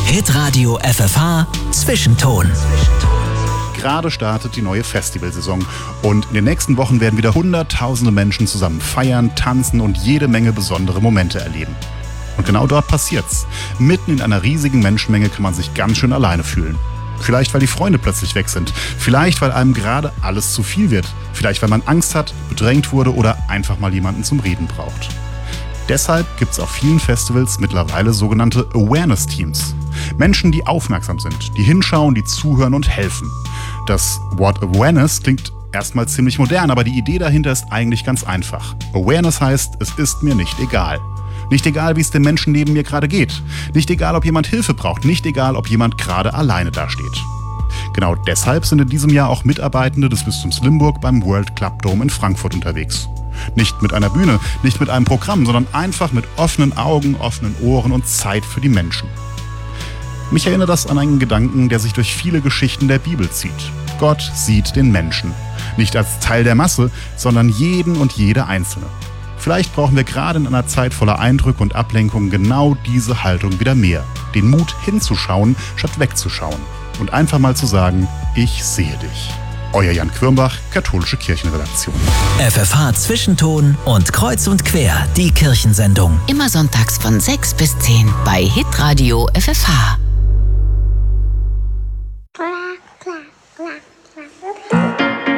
Hitradio FFH Zwischenton. Gerade startet die neue Festivalsaison und in den nächsten Wochen werden wieder hunderttausende Menschen zusammen feiern, tanzen und jede Menge besondere Momente erleben. Und genau dort passiert's. Mitten in einer riesigen Menschenmenge kann man sich ganz schön alleine fühlen. Vielleicht, weil die Freunde plötzlich weg sind. Vielleicht, weil einem gerade alles zu viel wird. Vielleicht, weil man Angst hat, bedrängt wurde oder einfach mal jemanden zum Reden braucht. Deshalb gibt's auf vielen Festivals mittlerweile sogenannte Awareness-Teams. Menschen, die aufmerksam sind, die hinschauen, die zuhören und helfen. Das Wort Awareness klingt erstmal ziemlich modern, aber die Idee dahinter ist eigentlich ganz einfach. Awareness heißt, es ist mir nicht egal. Nicht egal, wie es dem Menschen neben mir gerade geht. Nicht egal, ob jemand Hilfe braucht. Nicht egal, ob jemand gerade alleine dasteht. Genau deshalb sind in diesem Jahr auch Mitarbeitende des Bistums Limburg beim World Club Dome in Frankfurt unterwegs. Nicht mit einer Bühne, nicht mit einem Programm, sondern einfach mit offenen Augen, offenen Ohren und Zeit für die Menschen. Mich erinnert das an einen Gedanken, der sich durch viele Geschichten der Bibel zieht. Gott sieht den Menschen. Nicht als Teil der Masse, sondern jeden und jede Einzelne. Vielleicht brauchen wir gerade in einer Zeit voller Eindrücke und Ablenkung genau diese Haltung wieder mehr. Den Mut hinzuschauen, statt wegzuschauen. Und einfach mal zu sagen, ich sehe dich. Euer Jan Quirmbach, Katholische Kirchenredaktion. FFH Zwischenton und Kreuz und Quer, die Kirchensendung. Immer sonntags von 6 bis 10 bei Hitradio FFH.